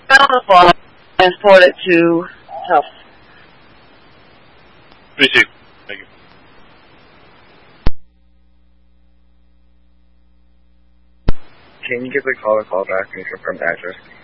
found the file and transported to health. Received. Thank you. Can you give the caller a call back and confirm the address?